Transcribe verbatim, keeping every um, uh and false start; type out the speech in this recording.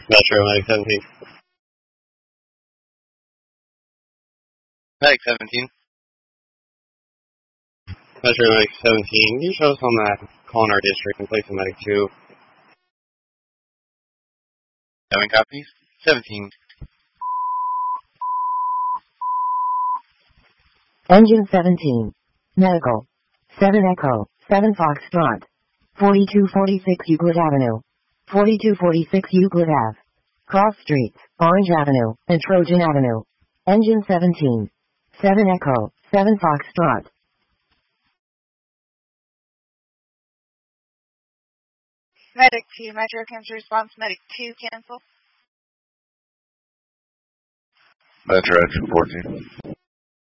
Metro Medic seventeen. Medic seventeen. Metro Medic seventeen. Can you show us on that call in our district and place a Medic two? Seven copies. seventeen. Engine seventeen. Medical. seven Echo. seven Foxtrot. forty-two forty-six Euclid Avenue. forty-two forty-six Euclid Ave. Cross Streets, Orange Avenue, and Trojan Avenue. Engine seventeen. seven Echo. seven Foxtrot. Medic two, Metro Cancer Response, Medic two, cancel. Metro Engine fourteen.